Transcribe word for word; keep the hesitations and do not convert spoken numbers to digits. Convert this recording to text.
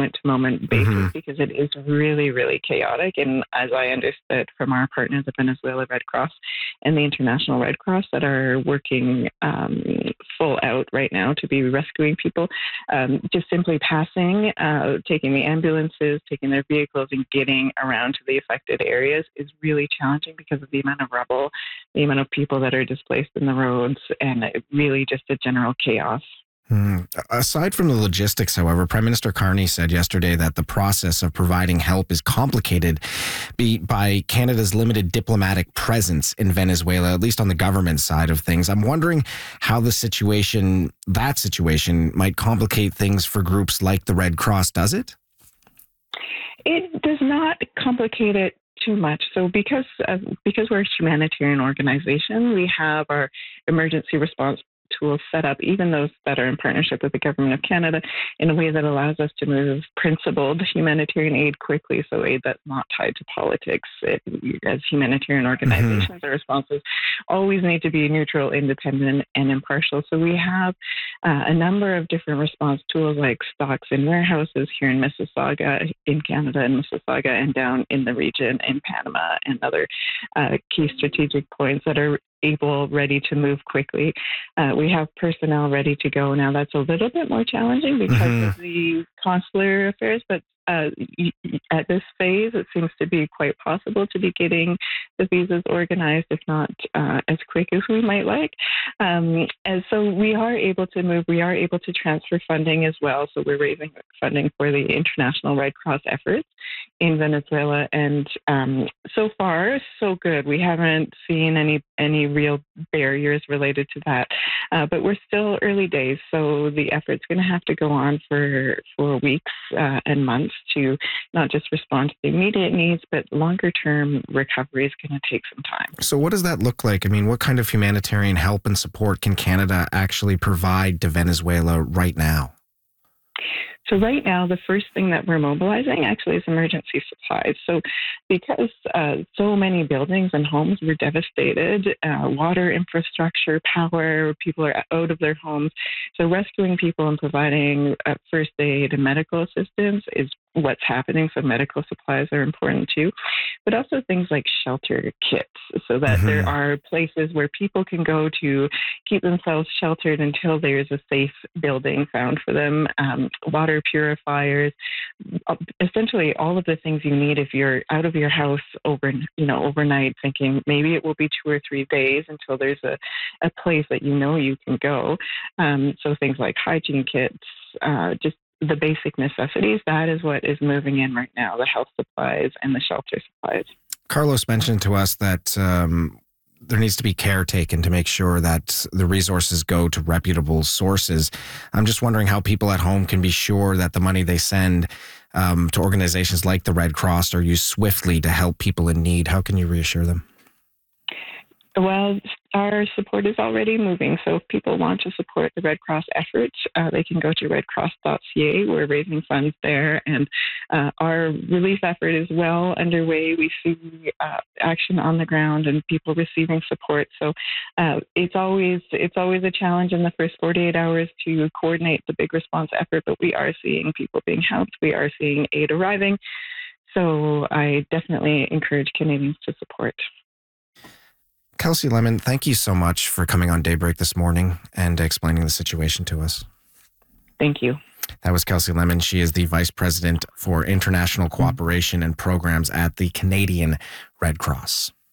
moment-to-moment basis Mm-hmm. because it is really, really chaotic. And as I understood from our partners, the Venezuela Red Cross and the International Red Cross, that are working um, full out right now to be rescuing people, um, just simply passing, uh, taking the ambulances, taking their vehicles and getting around to the affected areas is really challenging because of the amount of rubble, the amount of people that are displaced in the roads, and really just a general chaos. Hmm. Aside from the logistics, however, Prime Minister Carney said yesterday that the process of providing help is complicated be, by Canada's limited diplomatic presence in Venezuela, at least on the government side of things. I'm wondering how the situation, that situation, might complicate things for groups like the Red Cross. Does it? It does not complicate it too much. So because uh, because we're a humanitarian organization, we have our emergency response tools set up, even those that are in partnership with the Government of Canada, in a way that allows us to move principled humanitarian aid quickly, so aid that's not tied to politics. It, as humanitarian organizations, mm-hmm. our responses always need to be neutral, independent, and impartial. So we have uh, a number of different response tools like stocks in warehouses here in Mississauga, in Canada, in Mississauga, and down in the region in Panama and other uh, key strategic points that are able, ready to move quickly. Uh, we have personnel ready to go now. That's a little bit more challenging because mm-hmm. of the consular affairs, but uh, at this phase, it seems to be quite possible to be getting the visas organized, if not uh, as quick as we might like. Um, and so we are able to move. We are able to transfer funding as well. So we're raising funding for the International Red Cross efforts in Venezuela. And um, so far, so good. We haven't seen any any real barriers related to that. Uh, but we're still early days. So the effort's going to have to go on for, for weeks uh, and months to not just respond to the immediate needs, but longer term recovery is going to take some time. So what does that look like? I mean, what kind of humanitarian help and support can Canada actually provide to Venezuela right now? So right now, the first thing that we're mobilizing actually is emergency supplies. So because uh, so many buildings and homes were devastated, uh, water infrastructure, power, people are out of their homes. So rescuing people and providing uh, first aid and medical assistance is what's happening. So medical supplies are important too, but also things like shelter kits, so that mm-hmm. there are places where people can go to keep themselves sheltered until there's a safe building found for them. Um, water purifiers, essentially all of the things you need if you're out of your house over, you know, overnight, thinking maybe it will be two or three days until there's a, a place that you know you can go. Um, so things like hygiene kits, uh, just the basic necessities, that is what is moving in right now, the health supplies and the shelter supplies. Carlos mentioned to us that um, there needs to be care taken to make sure that the resources go to reputable sources. I'm just wondering how people at home can be sure that the money they send um, to organizations like the Red Cross are used swiftly to help people in need. How can you reassure them? Well, our support is already moving. So if people want to support the Red Cross efforts, uh, they can go to red cross dot c a. We're raising funds there. And uh, our relief effort is well underway. We see uh, action on the ground and people receiving support. So uh, it's always it's always a challenge in the first forty-eight hours to coordinate the big response effort, but we are seeing people being helped. We are seeing aid arriving. So I definitely encourage Canadians to support. Kelsey Lemon, thank you so much for coming on Daybreak this morning and explaining the situation to us. Thank you. That was Kelsey Lemon. She is the Vice President for International Cooperation and Programs at the Canadian Red Cross.